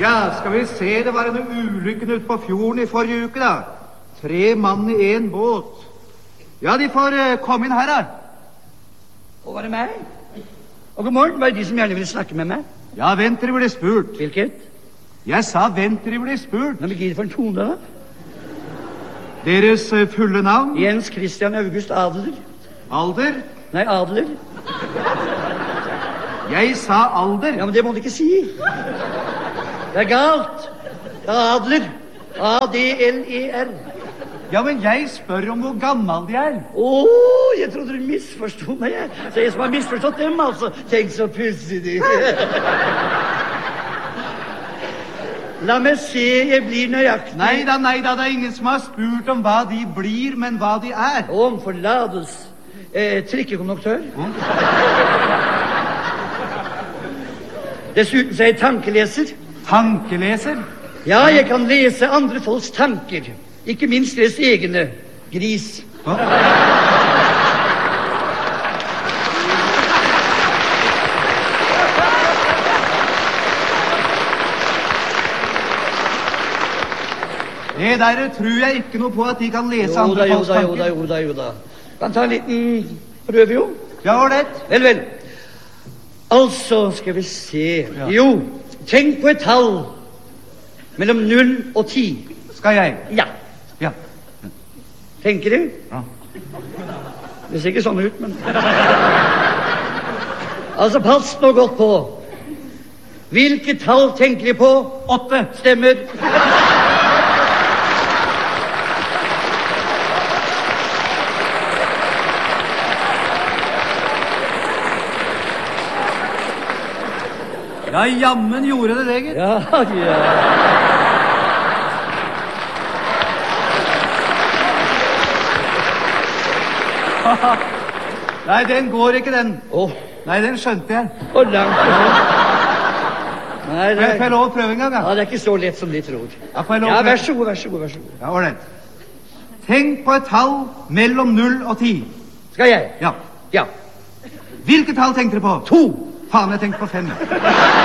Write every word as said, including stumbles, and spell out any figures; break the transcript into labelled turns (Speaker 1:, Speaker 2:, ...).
Speaker 1: Ja, skal vi se, det var en ulykken ute på fjorden i forrige uke, da. Tre mann i en båt. Ja, de får uh, komme inn her, da.
Speaker 2: Og var det meg? Og god morgen, var det de som gjerne ville snakke med meg?
Speaker 1: Ja, vent til de blir spurt.
Speaker 2: Hvilket?
Speaker 1: Jeg sa vent til de blir spurt.
Speaker 2: Nå vil gi det for en tone, da.
Speaker 1: Deres uh, fulle navn?
Speaker 2: Jens Christian August Adler.
Speaker 1: Alder?
Speaker 2: Nei, Adler.
Speaker 1: Jeg sa alder.
Speaker 2: Ja, men det må du ikke si. Det er galt. Det er Adler. A D L E R.
Speaker 1: Ja, men jeg spør om hvor gammel de er.
Speaker 2: Åh, oh, jeg trodde du misforstod meg. Så jeg som har misforstått dem, altså. Tenk så pussig de. La meg se, jeg blir nøyaktig.
Speaker 1: Nei da, nei da, det er ingen som har spurt om hva de blir, men hva de er.
Speaker 2: Om forlatelse. Eh, trikkekonduktør.
Speaker 1: Mm.
Speaker 2: Dessuten så er jeg tankeleser.
Speaker 1: Tankeleser?
Speaker 2: Ja, jeg kan lese andre folks tanker. Ikke minst deres egne. Gris.
Speaker 1: Hå? Det der tror jeg ikke noe på at de kan lese
Speaker 2: Jo da,
Speaker 1: andre
Speaker 2: jo
Speaker 1: folks
Speaker 2: da, jo
Speaker 1: tanker.
Speaker 2: da, jo da, jo da. Kan ta en liten prøve, jo.
Speaker 1: Ja, ålreit.
Speaker 2: Vel, vel. Altså, skal vi se.
Speaker 1: Ja.
Speaker 2: Jo, tenk på et tall mellom null og ti.
Speaker 1: Skal jeg?
Speaker 2: Ja.
Speaker 1: Ja.
Speaker 2: Tenker du?
Speaker 1: Ja.
Speaker 2: Det ser ikke sånn ut, men... Altså, pass nå godt på. Hvilket tall tenker de på?
Speaker 1: Åtte.
Speaker 2: Stemmer.
Speaker 1: Ja, jammen gjorde det det, gitt.
Speaker 2: Ja, ja.
Speaker 1: Nei, den går ikke, den.
Speaker 2: Åh,
Speaker 1: Nei, den skjønte jeg.
Speaker 2: hvor langt er det? Nei, det
Speaker 1: Men får jeg
Speaker 2: er...
Speaker 1: lov å prøve en gang,
Speaker 2: Ja,
Speaker 1: da?
Speaker 2: det er ikke så lett som de tror.
Speaker 1: Ja, får jeg lov å
Speaker 2: Ja,
Speaker 1: prøve?
Speaker 2: vær så god, vær så god, vær så god.
Speaker 1: Ja, ålreit. Tenk på et tall mellom null og ti.
Speaker 2: Skal jeg?
Speaker 1: Ja.
Speaker 2: Ja.
Speaker 1: Hvilket tall tenkte dere på?
Speaker 2: To.
Speaker 1: Faen, jeg tenkte på fem.